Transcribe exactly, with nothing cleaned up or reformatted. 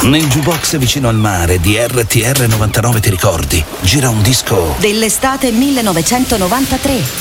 Nel jukebox vicino al mare di R T R novantanove, ti ricordi? Gira un disco dell'estate millenovecentonovantatré.